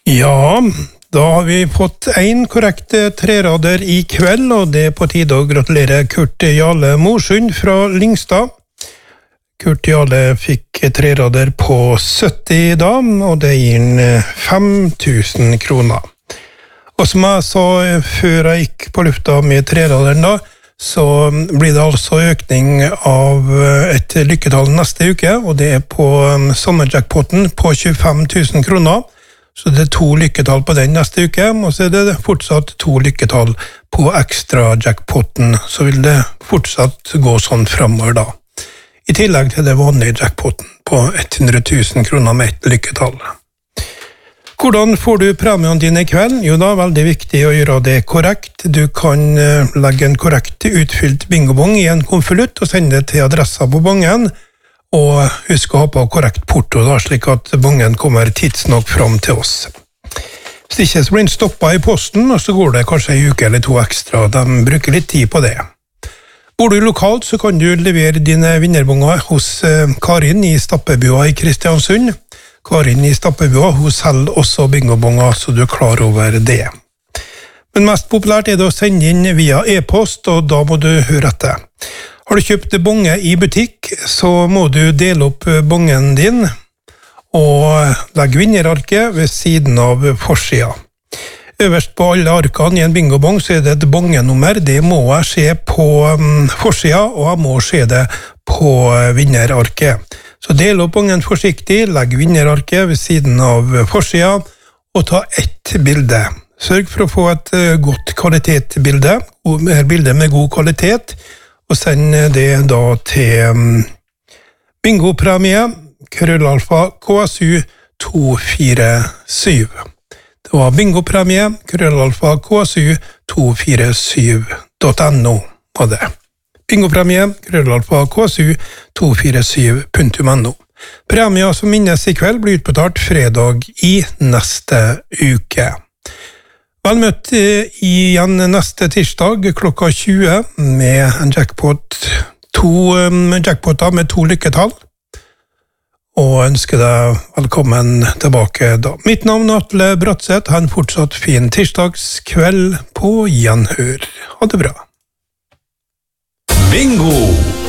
Ja, da har vi fått en korrekt trerader i kveld, og det er på tide å gratulere Kurt Jarle Morsund fra Lyngstad. Kurt Jarle fikk trerader på 70 da, og det gir han 5000 kroner. Og som jeg sa før jeg gikk på lufta med treraderen da, så blir det altså økning av et lykketall neste uke, og det er på sommerjackpotten på 25 000 kroner. Så det er 2 lykketall på den neste uke, og så er det fortsatt 2 lykketall på ekstra jackpotten, så vil det fortsatt gå sånn fremover da. I tillegg til det vanlige jackpotten på 100 000 kroner med et lykketall. Hvordan får du premiene dine i kveld? Jo da, veldig viktig å gjøre det korrekt. Du kan legge en korrekt utfylt bingobong i en konvolutt og sende det til adressa på bongen, og husk å ha på korrekt porto da, slik at bongen kommer tidsnok fram til oss. Hvis ikke så blir den stoppet i posten, og så går det kanskje en uke eller 2 ekstra. De bruker litt tid på det. Bor du lokalt, så kan du levere dine vinnerbonger hos Karin i Stappebua i Kristiansund. Karin i Stappebua, hun selger også bingobonger, så du er klar over det. Men mest populært er det å sende inn via e-post, og da må du høre etter. Har du kjøpt bonge i butikk, så må du dele opp bongen din og legge vinnerarket ved siden av forsida. Øverst på alle arkene i en bingobong så er det et bongenummer. Det må jeg se på forsida, og jeg må se det på vinnerarket. Så del opp bongen forsiktig, legg vinnerarket ved siden av forsida, og ta ett bilde. Sørg for å få et godt kvalitetsbilde, et bilde med god kvalitet, og send det da til bingopremie @KSU247. Det var bingopremie @KSU247.no var det. Bingopremie @KSU247.no. Premier som minnes i kveld blir utbetalt fredag i neste uke. Vel møtt igjen neste tirsdag klokka 20 med en jackpot, 2 jackpoter med 2 lykketall, og ønsker deg velkommen tilbake da. Mitt navn er Atle Bratseth, ha en fortsatt fin tirsdagskveld på gjenhør. Ha det bra. Bingo!